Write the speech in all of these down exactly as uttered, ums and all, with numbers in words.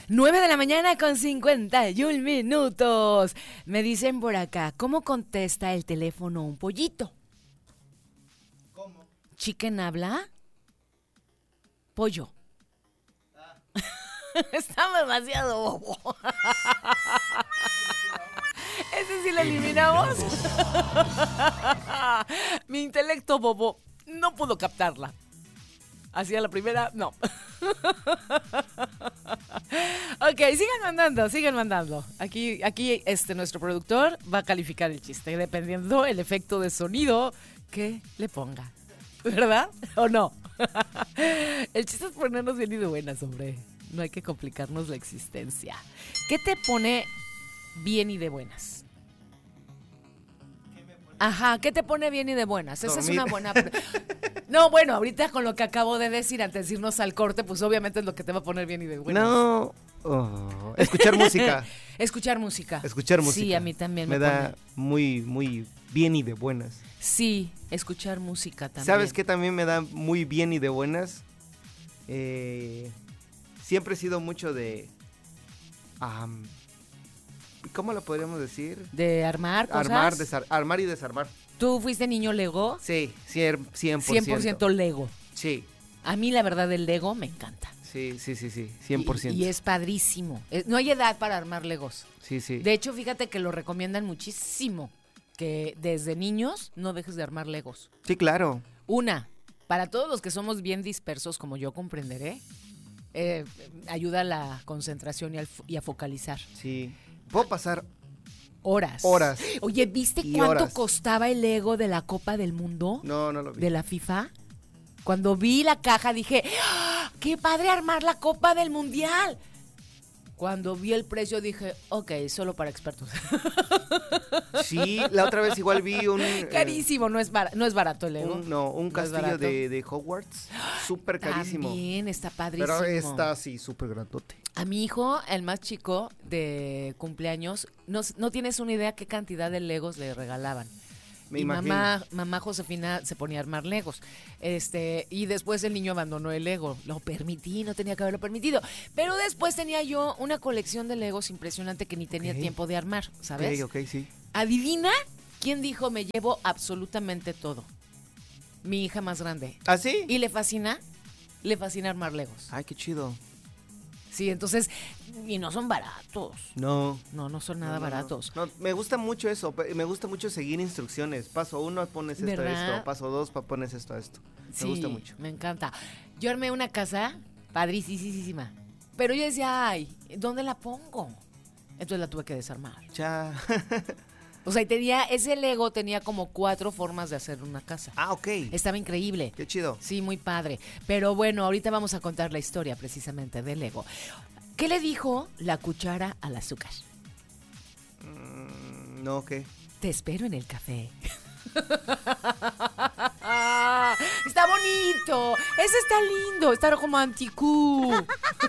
nueve de la mañana con cincuenta y un minutos. Me dicen por acá, ¿cómo contesta el teléfono un pollito? ¿Cómo? ¿Chicken habla? Pollo. Ah. Está demasiado bobo. Ese sí lo eliminamos. Mi intelecto bobo no pudo captarla. Hacia la primera, no. Ok, sigan mandando, sigan mandando. Aquí, aquí este, nuestro productor va a calificar el chiste, dependiendo el efecto de sonido que le ponga. ¿Verdad? ¿O no? El chiste es ponernos bien y de buenas, hombre. No hay que complicarnos la existencia. ¿Qué te pone bien y de buenas? Ajá, ¿qué te pone bien y de buenas? Esa Dormir. es una buena... No, bueno, ahorita con lo que acabo de decir, antes de irnos al corte, pues obviamente es lo que te va a poner bien y de buenas. No, oh, escuchar música. Escuchar música. Escuchar música. Sí, a mí también me, me da pone. muy, muy bien y de buenas. Sí, escuchar música también. ¿Sabes qué también me da muy bien y de buenas? Eh, siempre he sido mucho de... Um, ¿Cómo lo podríamos decir? De armar cosas. Armar, desar- armar y desarmar. ¿Tú fuiste niño Lego? Sí, cien por ciento. cien por ciento Lego. Sí, A mí la verdad el Lego me encanta. sí, sí, sí, sí, cien por ciento. Y, y es padrísimo. Eh, No hay edad para armar Legos. Sí, sí. De hecho, fíjate que lo recomiendan muchísimo. Que desde niños no dejes de armar Legos. Sí, claro. Una, para todos los que somos bien dispersos, como yo comprenderé, eh, ayuda a la concentración y, al, y a focalizar. Sí. Puedo pasar Horas. horas. Oye, ¿viste Y cuánto horas. costaba el Lego de la Copa del Mundo? No, no lo vi. De la FIFA. Cuando vi la caja dije, ¡ah! ¡Qué padre armar la Copa del Mundial! Cuando vi el precio dije, ok, solo para expertos. Sí, la otra vez igual vi un... eh, Carísimo, no es, bar- no es barato el Lego. un- no, un No es castillo barato. de, de Hogwarts. Súper carísimo. También está padrísimo. Pero está así, súper grandote. A mi hijo, el más chico de cumpleaños, no, no tienes una idea qué cantidad de Legos le regalaban. Me y imagino. mamá, mamá Josefina se ponía a armar Legos. Este, y después el niño abandonó el Lego. Lo permití, no tenía que haberlo permitido. Pero después tenía yo una colección de Legos impresionante que ni tenía Ok. tiempo de armar, ¿sabes? Ok, ok, sí. Adivina quién dijo me llevo absolutamente todo. Mi hija más grande. ¿Ah, sí? Y le fascina, le fascina armar Legos. Ay, qué chido. Sí, entonces, y no son baratos. No. No, no son nada no, no, no. baratos. No, me gusta mucho eso. pe- Me gusta mucho seguir instrucciones. Paso uno, pones esto a ¿Verdad? esto. Paso dos, pa- pones esto a esto. Sí, Me gusta mucho. me encanta. Yo armé una casa padricísima. Pero yo decía, ay, ¿dónde la pongo? Entonces la tuve que desarmar. Ya. O sea, y tenía, ese Lego tenía como cuatro formas de hacer una casa. Ah, ok. Estaba increíble. Qué chido. Sí, muy padre. Pero bueno, ahorita vamos a contar la historia precisamente del Lego. ¿Qué le dijo la cuchara al azúcar? Mm, no, ¿qué? Te espero en el café. Está bonito. Ese está lindo. Está romántico.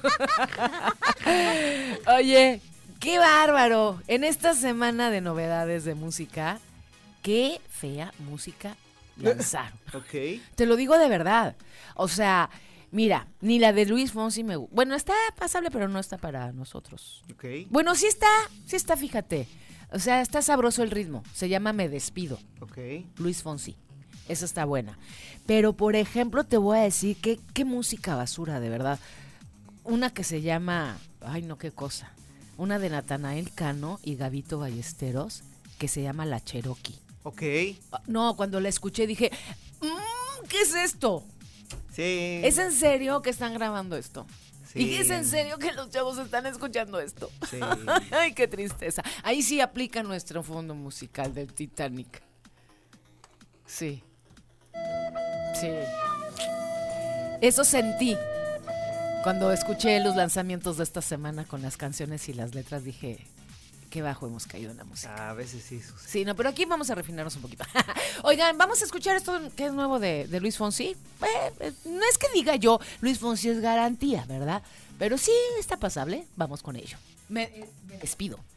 Oye, qué bárbaro. En esta semana de novedades de música, qué fea música lanzaron. Ok. Te lo digo de verdad. O sea, mira, ni la de Luis Fonsi me gusta. Bueno, está pasable, pero no está para nosotros. Ok. Bueno, sí está, sí está, fíjate. O sea, está sabroso el ritmo. Se llama Me Despido. Ok. Luis Fonsi. Esa está buena. Pero, por ejemplo, te voy a decir que qué música basura, de verdad. Una que se llama, ay no, qué cosa. Una de Natanael Cano y Gabito Ballesteros, que se llama La Cherokee. Ok. No, cuando la escuché dije, "Mm, ¿qué es esto? Sí. ¿Es en serio que están grabando esto? Sí. ¿Y es en serio que los chavos están escuchando esto? Sí. Ay, qué tristeza. Ahí sí aplica nuestro fondo musical del Titanic. Sí. Sí. Eso sentí. Cuando escuché los lanzamientos de esta semana con las canciones y las letras, dije, qué bajo hemos caído en la música. A veces sí. Susi. Sí, no, pero aquí vamos a refinarnos un poquito. Oigan, vamos a escuchar esto que es nuevo de, de Luis Fonsi. Eh, eh, no es que diga yo, Luis Fonsi es garantía, ¿verdad? Pero sí está pasable, vamos con ello. Me, eh, me despido.